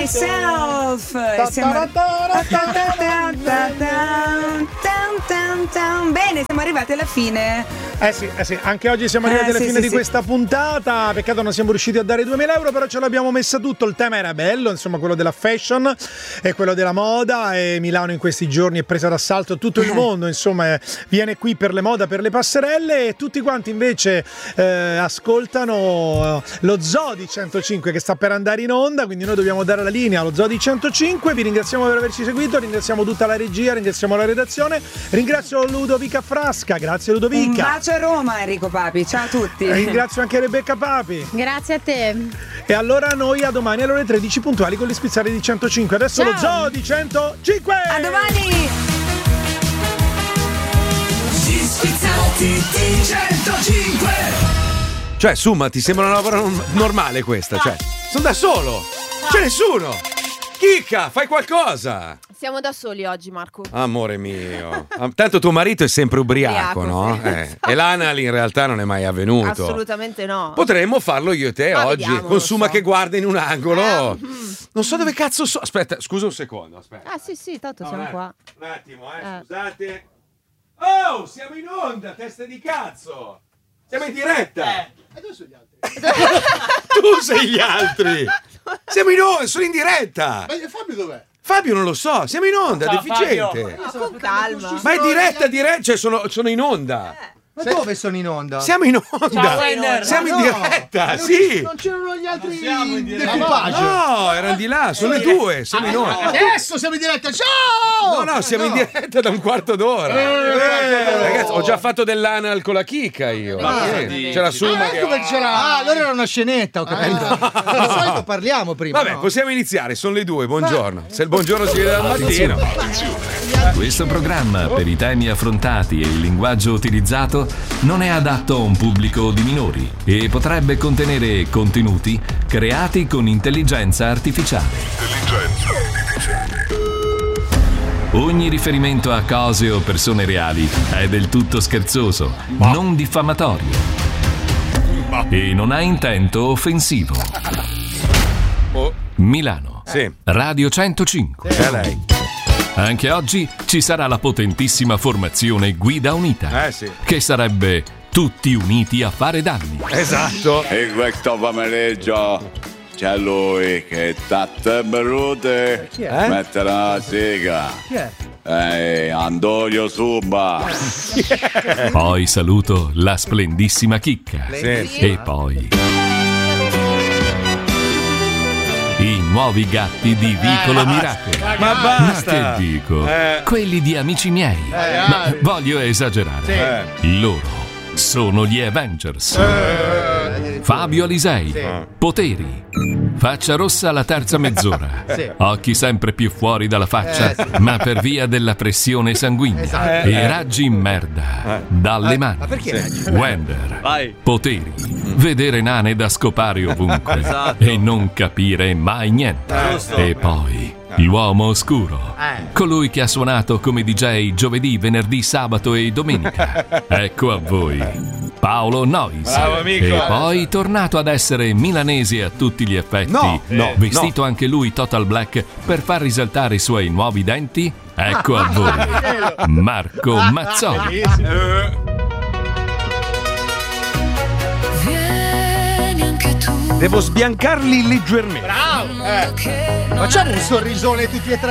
Myself. Bene, siamo arrivati alla fine. Sì, anche oggi siamo arrivati alla fine di questa puntata. Peccato non siamo riusciti a dare 2.000 euro, però ce l'abbiamo messa tutto. Il tema era bello, insomma, quello della fashion e quello della moda, e Milano in questi giorni è presa d'assalto tutto il mondo, insomma, viene qui per le moda, per le passerelle, e tutti quanti invece ascoltano lo Zoo di 105 che sta per andare in onda, quindi noi dobbiamo dare la linea allo Zoo di 105. Vi ringraziamo per averci seguito, ringraziamo tutta la regia, ringraziamo la redazione, ringrazio Ludovica Frasca, grazie Ludovica. Un bacio a Roma, Enrico Papi, ciao a tutti. Ringrazio anche Rebecca Papi. Grazie a te. E allora noi a domani alle ore 13 puntuali con gli Spizzali di 105. Adesso ciao. Lo Zoo di 105. A domani. Gli Spizzati di 105. Cioè, Summa, ti sembra una lavoro normale questa? Cioè, sono da solo. C'è nessuno. Chicca, fai qualcosa. Siamo da soli oggi, Marco. Amore mio. Tanto tuo marito è sempre ubriaco, no? Sì. E l'anal in realtà non è mai avvenuto. Assolutamente no. Potremmo farlo io e te oggi. Vediamo, con Summa so. che guarda in un angolo. Non so dove cazzo so. Aspetta, scusa un secondo. Aspetta. Sì, tanto siamo qua. Un attimo, scusate. Oh, siamo in onda, teste di cazzo. Siamo in diretta. E dove sono gli altri? Tu sei gli altri. Siamo in onda, sono in diretta. Ma Fabio dov'è? Fabio non lo so, siamo in onda, Ciao, deficiente. Con calma. Ma è diretta, cioè sono in onda. Ma dove sono in onda? Siamo in onda. Ciao, Wender. Siamo in No, diretta, non sì. Non c'erano gli altri siamo in diretta. d'equipaggio. No, erano di là, sono le due, siamo in onda. Adesso siamo in diretta. Ciao! No, siamo in diretta da un quarto d'ora. Ragazzi, ho già fatto dell'anal con la chicca io. C'è la Summa che... Come c'era? Ah, allora era una scenetta, ho capito. Di solito parliamo prima. Vabbè, no? possiamo iniziare, sono le due, buongiorno. Se il buongiorno si vede dal mattino. Questo programma, per i temi affrontati e il linguaggio utilizzato, non è adatto a un pubblico di minori e potrebbe contenere contenuti creati con intelligenza artificiale. Ogni riferimento a cose o persone reali è del tutto scherzoso, non diffamatorio e non ha intento offensivo. Milano, Sì. Radio 105. È lei. Anche oggi ci sarà la potentissima formazione Guida Unita, Sì. che sarebbe tutti uniti a fare danni. Esatto. E questo pomeriggio c'è lui che tatte brute mette la sigla. Chi è? Antonio Summa. Poi saluto la splendissima Chicca. Sì. E poi i nuovi gatti di Vicolo Miracolo. Ma basta. Ma che dico? Quelli di amici miei. Ma voglio esagerare. Loro sono gli Avengers. Fabio Alisei. Poteri. Faccia rossa alla terza mezz'ora. Occhi sempre più fuori dalla faccia, ma per via della pressione sanguigna. E raggi in merda dalle mani. Ma perché Wender. Vai. Poteri. Vedere nane da scopare ovunque e non capire mai niente. E poi l'uomo oscuro, colui che ha suonato come DJ giovedì, venerdì, sabato e domenica. Ecco a voi Paolo Noyes. Bravo, amico. E poi tornato ad essere milanese a tutti gli effetti, vestito anche lui total black per far risaltare i suoi nuovi denti. Ecco a voi Marco Mazzoli. Devo sbiancarli leggermente. Facciamo un sorrisone tutti e tre.